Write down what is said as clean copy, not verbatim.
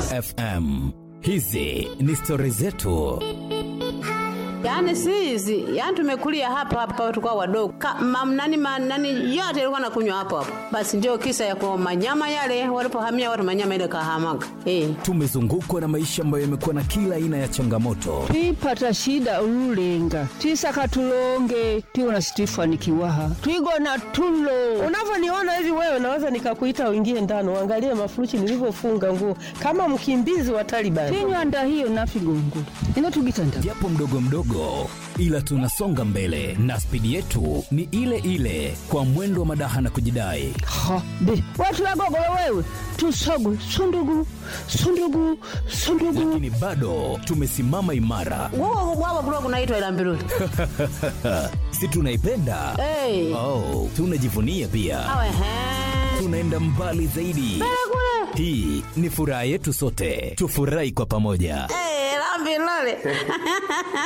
FM. Hizi ni stori zetu. Yaani sisi, yaani tumekulia hapa tulikuwa wadogo. Nani yote ilikuwa nakunywa hapo. Basi ndio kisa ya kwa manyama yale walipohamia watu manyama ile kahamaga. Tumezungukwa na maisha ambayo yamekuwa na kila aina ya changamoto. Twipata shida ululenga. Twisaka tulonge, tiona Stefani Kiwaha. Twigona tulo. Unavyoniona hivi wewe naweza nikakuita uingie ndani uangalie mafurushi nilivyofunga nguo kama mkimbizi wa Taliban. Tinywanda hiyo nafigongo. Inatugitanda. Japo mdogo mdogo, ila tunasonga mbele na spidi yetu ni ile ile kwa mwendo wa madaha na kujidai. Ha, be, watu wagogolo wewe. Tusogu, sundugu. Lakini bado tumesimama imara. Wao kulikuwa kunaitwa Ilambiruli. Si tunaipenda? Oh, tunajivunia pia. Awe he. Tunaenda mbali zaidi. Hii ni furaha yetu sote. Tufurahi kwa pamoja. Ilambiruli.